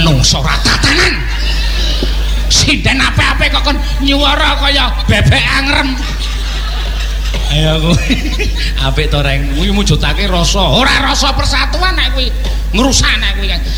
menungso ora tatanan. Sinden apik-apik kok kon nyuwara kaya bebek angrem. Ayo kuwi apik to reng. Kuwi mujudake rasa. Ora rasa persatuan nek kuwi ngrusak nek kuwi kan.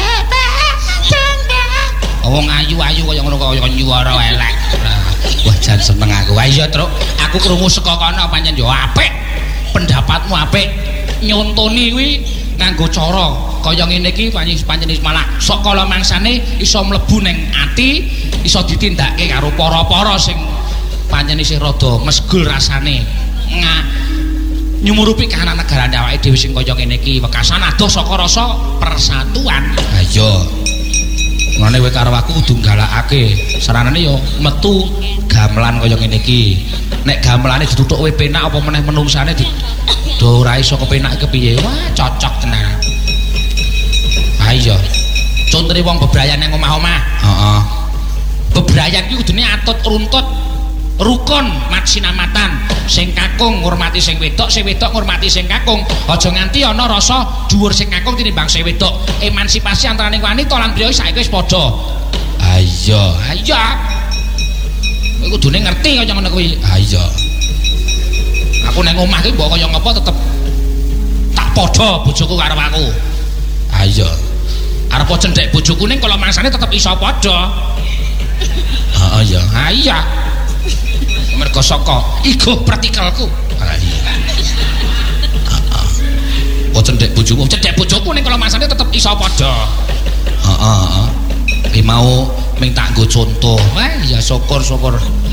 Wong ayu-ayu kaya ngono kaya nyuwara elek. Wah jan seneng aku. Wah iya, Truk. Aku krungu saka kono pancen yo apik. Pendapatmu apik. Nyontoni kuwi nganggo cara kaya ngene iki pancen malah sok kala mangsane iso mlebu ning ati, iso ditindakake karo para-para sing pancen isih rada mesgul rasane. Nyumurupi kahanan negarane awake dhewe sing kaya ngene iki wekasan adoh saka rasa persatuan. Ha iya. Mulane kowe karo aku kudu galakake. Saranane ya metu gamelan kaya ngene iki. Nek gamelane dituthuk kowe penak apa meneh menungsane do ora iso kepenak kepiye. Wah, cocok tenan. Ha iya. Contone wong bebrayan nang omah-omah. Heeh. Bebrayan iki kudune atut runtut rukun matsinamatan. Sing kakung ngurmati sing wedok ngurmati sing kakung. Aja nganti ana rasa dhuwur sing kakung tinimbang sing wedok. Emansipasi antaraning wanita lan priya saiki wis padha. Ha iya. Ha iya. Kowe kudune ngerti kaya ngono kuwi. Ha iya. Aku nang omah iki mbok kaya ngapa tetep tak padha bojoku karo aku. Ha iya. Arep cendhek bojoku ning kala mangsane tetep iso padha. Heeh ya. Ha iya. Mergo saka igo partikelku. Ha iya. Heeh. Kok cendhek bojoku ning kala mangsane tetep iso padha. Heeh, heeh. Iki mau ming tak nggo contoh. Wah, ya syukur.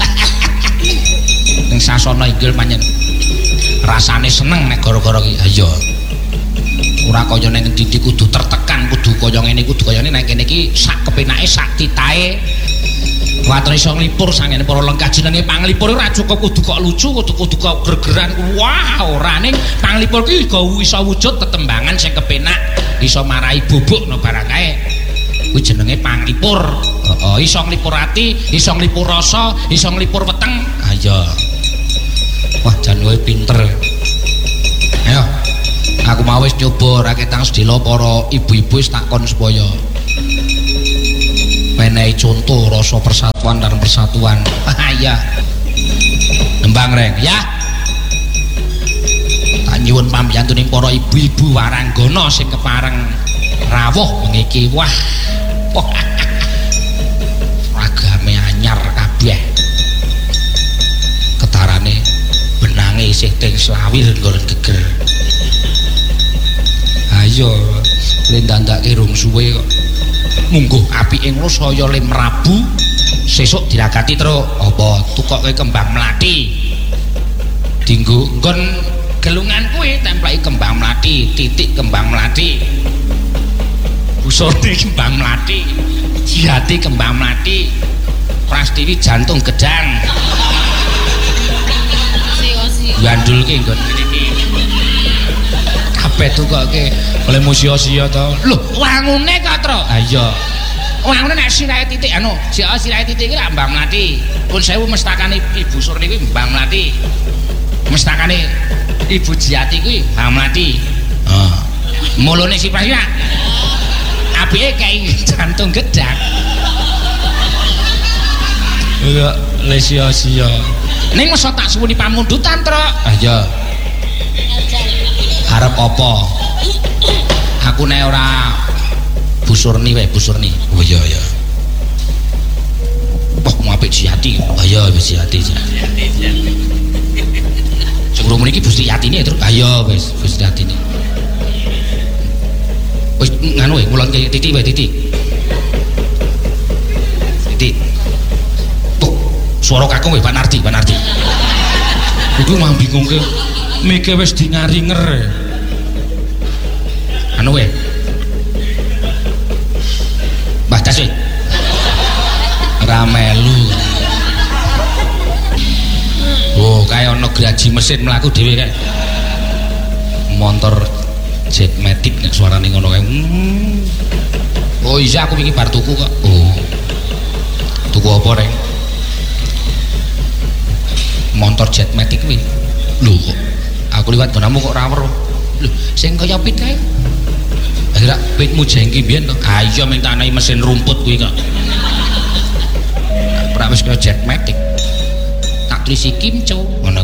Ning sasana inggil panjen rasane seneng nek gara-gara iki. Ha iya. Ora kaya ning ndi kudu tertekan, kudu kaya ngene, kudu kaya ngene. Nek kene iki sak kepenake, sak titahe. Watur iso nglipur sangene para lengkah jenenge panglipur ora cukup kudu kok lucu, kudu kok gregeran. Wah, ora ning panglipur iki iso wujud tetembangan sing kepenak, iso marai bubuk no barang kae. Kuwi jenenge panglipur. Heeh, iso nglipur ati, iso nglipur rasa, iso nglipur weteng. Ha iya. Wah, jan kowe pinter. Ayo. Aku mau wis nyoba raketang sedela para ibu-ibu wis takon supaya menehi contoh rasa persatuan dan persatuan. Ah iya. Nembang reng, ya. Tak nyuwun pambiyantuning para ibu-ibu waranggana sing kepareng rawuh ngiki. Wah. Wah. Ragame anyar kabeh. Ketarane benange isih teng slawir nggon geger. Ayo, lendandake rung suwe kok. Mungguh apike ngono saya le mrabu sesuk diragati terus apa tukoke kembang mlathi dinggo nggon gelungan kuwi templeki kembang mlathi titik kembang mlathi busone kembang mlathi jihati kembang mlathi prastiwi jantung gedang gandulke nggon iki kabeh tukoke oleh musio-sio to lho wangune kok tro ha iya wangune nek sirahe titik anu sirahe titik iki lak mbang mlathi pun sewu mestakane ibu Surni kuwi mbang mlathi mestakane ibu Jiyati kuwi mbang mlathi heeh mulune si Prasya apike kae jantung gedang ya le sio-sio ning mesti tak suwuni pamundutan tro ha iya arep apa aku nek ora Bu Surni wae Bu Surni. Oh iya ya. Oh mau apik Jiyati. Oh iya wis Jiyati. Sebelum mriki Gusti Yatine terus. Ah iya wis Gusti Yatine. Wis nganu wae ngulon titik wae titik. Titik. Oh suara kakung wae Pak Nardi. Iku mah bingungke. Mike wis di ngaringer. Anu wae. Mbah Das wae. Ramelu. Oh, kaya ana graji mesin mlaku dhewe kae. Motor jet matic nek suarane ngono kae. Oh iya aku wingi bar tuku kok. Oh. Tuku apa reng? Motor jet matic kuwi. Lho kok aku liwat gonamu kok ra weruh. Lho, sing kaya pit kae. Akhirnya Beatmu jengki biyen to. Ah iya minta anae mesin rumput kuwi kok. Ora wis kaya Jetmatic. Tak tulisi Kimco ngono